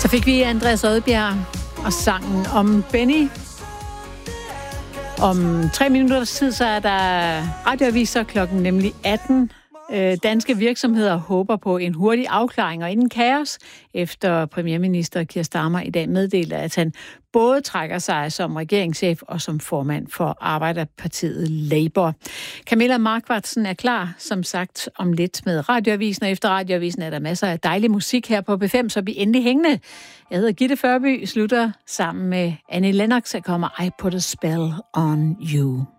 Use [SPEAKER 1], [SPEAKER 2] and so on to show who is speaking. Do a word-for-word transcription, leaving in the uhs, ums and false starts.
[SPEAKER 1] Så fik vi Andreas Odbjerg og sangen om Benny. Om tre minutters tid, så er der radioaviser klokken nemlig atten. Danske virksomheder håber på en hurtig afklaring og inden kaos, efter premierminister Keir Starmer i dag meddelte, at han både trækker sig som regeringschef og som formand for Arbejderpartiet Labour. Camilla Markvartsen er klar, som sagt, om lidt med radioavisen, og efter radioavisen er der masser af dejlig musik her på B fem, så bliv endelig hængende. Jeg hedder Gitte Førby, slutter sammen med Annie Lennox, der kommer I Put a Spell on You.